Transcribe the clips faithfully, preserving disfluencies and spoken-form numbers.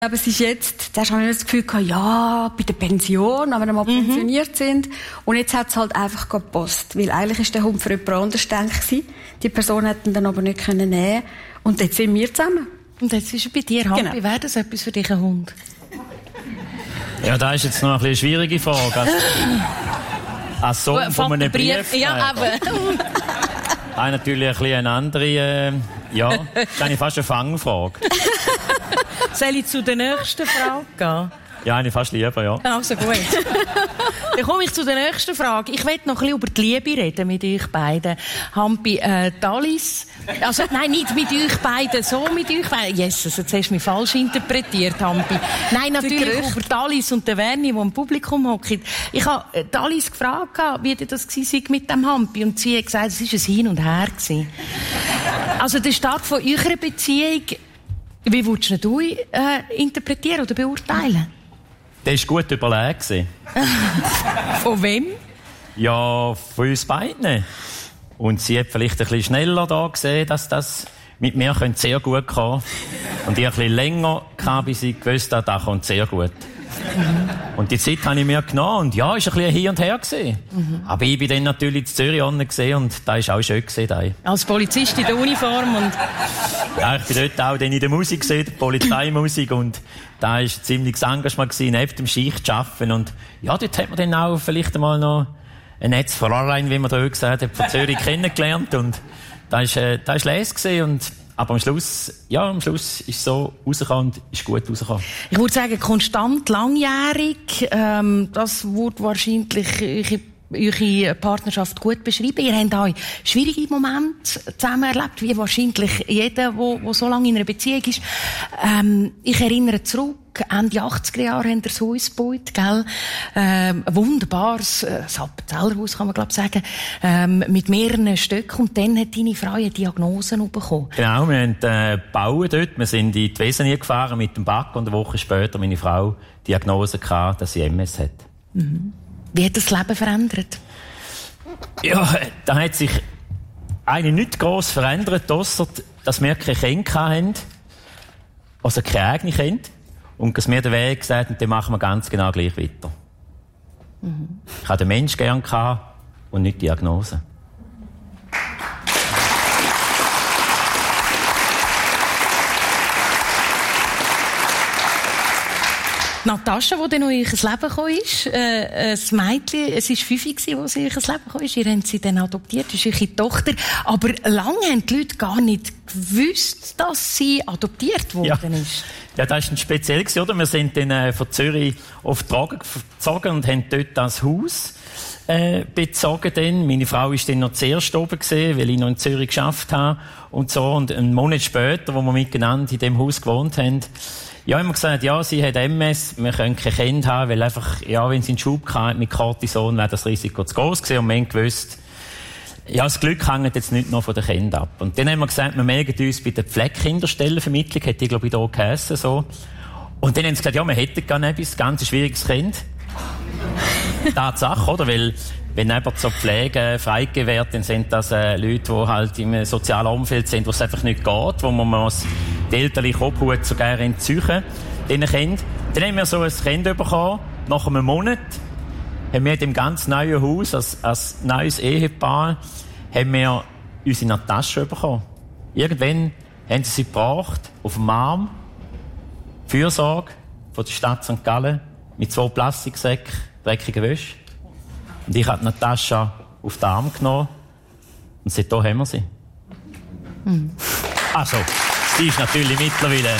Aber es ist jetzt, da habe ich das Gefühl gehabt, ja, bei der Pension, wenn wir mal mhm. pensioniert sind. Und jetzt hat es halt einfach gepasst. Weil eigentlich ist der Hund für jemand anderes gedacht gewesen. Die Person hätte ihn dann aber nicht können nehmen. Und jetzt sind wir zusammen. Und jetzt ist er bei dir. Hampi, genau. Wäre das etwas für dich, ein Hund? Ja, das ist jetzt noch ein bisschen eine schwierige Frage. Als, als Sohn von einem Brief. Ja, aber. Das ist natürlich ein bisschen eine andere, äh, ja, das ist eigentlich fast eine Fangfrage. Soll ich zu der nächsten Frage gehen? Ja, eigentlich fast lieber, ja. Also gut. Dann komme ich zu der nächsten Frage. Ich möchte noch ein bisschen über die Liebe reden mit euch beiden. Hampi, äh, Alice, also nein, nicht mit euch beiden, so mit euch beiden. Jesus, jetzt hast du mich falsch interpretiert, Hampi. Nein, natürlich über die Alice und den Werni, die im Publikum hocken. Ich habe die Alice gefragt, wie das war mit dem Hampi, und sie hat gesagt, es war ein Hin und Her. Also der Start von eurer Beziehung, wie würdest du ihn äh, interpretieren oder beurteilen? Der war gut überlegt. Von wem? Ja, von uns beiden. Und sie hat vielleicht ein bisschen schneller da gesehen, dass das mit mir sehr gut kommen könnte. Und ich ein bisschen länger kam, bis ich gewusst habe, das kommt sehr gut. Mhm. Und die Zeit habe ich mir genommen. Und ja, es war ein bisschen hin und her. Mhm. Aber ich bin dann natürlich in Zürich gesehen und da war auch schön. Gewesen, als Polizist in der Uniform. Und ja, ich bin dort auch dann in der Musik gesehen, der Polizeimusik. Und da war ein ziemliches Engagement gewesen, neben dem Schicht zu arbeiten. Und ja, dort hat man dann auch vielleicht einmal noch ein Netz von Aarlein, wie man da gesagt hat, von Zürich kennengelernt. Und da war äh, Les gewesen. Und aber am Schluss, ja, am Schluss ist es so rausgekommen und ist gut rausgekommen. Ich würde sagen, konstant, langjährig, ähm, das würde wahrscheinlich eure Partnerschaft gut beschreiben. Ihr habt auch schwierige Momente zusammen erlebt, wie wahrscheinlich jeder, der so lange in einer Beziehung ist. Ähm, ich erinnere zurück, Ende achtziger Jahre haben wir das Haus gebaut, gell? Ähm, ein wunderbares äh, Appenzellerhaus, kann man glaub sagen, ähm, mit mehreren Stöcken. Und dann hat deine Frau eine Diagnose bekommen. Genau, wir haben äh, gebaut dort. Wir sind in die Wesenie gefahren mit dem Bagger und eine Woche später meine Frau die Diagnose gehabt, dass sie M S hat. Mhm. Wie hat das Leben verändert? Ja, da hat sich eigentlich nicht gross verändert, ausser dass wir keine Kinder hatten, also keine eigenen Kinder. Und dass wir den Weg gesagt haben, den machen wir ganz genau gleich weiter. Mhm. Ich hatte den Menschen gern gehabt und nicht die Diagnose. Natascha, die dann noch in euer Leben gekommen ist, äh, das Mädchen, es war fünf, als sie in euer Leben gekommen ist. Ihr habt sie dann adoptiert, das ist eure Tochter. Aber lange haben die Leute gar nicht gewusst, dass sie adoptiert worden ja. ist. Ja, das war speziell, oder? Wir sind dann äh, von Zürich auf die Wagen gezogen und haben dort das Haus äh, bezogen. Dann. Meine Frau war dann noch zuerst oben gewesen, weil ich noch in Zürich gearbeitet habe und so. Und einen Monat später, wo wir miteinander in dem Haus gewohnt haben, ja, haben wir gesagt, ja, sie hat M S, wir können kein Kind haben, weil einfach, ja, wenn sie einen Schub hatte mit Cortison, wäre das Risiko zu groß gewesen. Und wir haben gewusst, ja, das Glück hängt jetzt nicht nur von den Kindern ab. Und dann haben wir gesagt, wir melden uns bei der Pflegekinderstellenvermittlung, hätte ich, glaube ich, hier geheissen, so. Und dann haben sie gesagt, ja, wir hätten gar nicht etwas, ganz schwieriges Kind. Tatsache, oder? Weil, wenn jemand zur Pflege freigegeben wird, dann sind das äh, Leute, die halt im sozialen Umfeld sind, wo es einfach nicht geht, wo man muss die elterliche Obhut sogar entziehen, diesen Kind. Dann haben wir so ein Kind bekommen, nach einem Monat, haben wir in dem ganz neuen Haus, als, als neues Ehepaar, haben wir unsere Natascha bekommen. Irgendwann haben sie sie gebracht, auf dem Arm, Fürsorge von der Stadt Sankt Gallen, mit zwei Plastiksäcken, dreckiger Wäsche. Und ich habe Natascha auf den Arm genommen und seitdem haben wir sie. Mhm. Also, sie ist natürlich mittlerweile,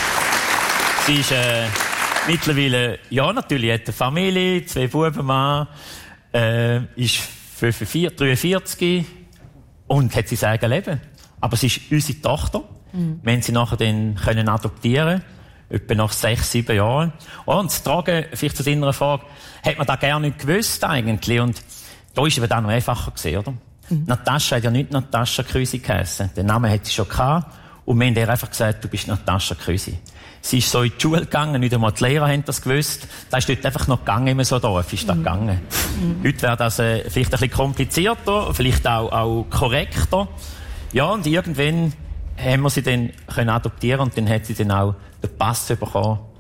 sie ist äh, mittlerweile, ja natürlich, hat eine Familie, zwei Buben, Mann, äh, ist fünfundvierzig, dreiundvierzig und hat sein eigenes Leben. Aber sie ist unsere Tochter. Mhm. Wir haben sie nachher dann können adoptieren, etwa nach sechs, sieben Jahren. Oh, und das Tragen, vielleicht zu deiner Frage, hat man da gar nicht gewusst eigentlich. Und da ist es dann noch einfacher gewesen, oder? Mhm. Natascha hat ja nicht Natascha Krüsi geheissen. Den Namen hat sie schon gehabt. Und wir haben ihr einfach gesagt, du bist Natascha Krüsi. Sie ist so in die Schule gegangen, nicht einmal die Lehrer haben das gewusst. Da ist dort einfach noch gegangen, immer so Dorf ist da mhm. gegangen. Mhm. Heute wäre das äh, vielleicht ein bisschen komplizierter, vielleicht auch, auch korrekter. Ja, und irgendwann haben wir sie dann können adoptieren und dann hat sie dann auch den Pass bekommen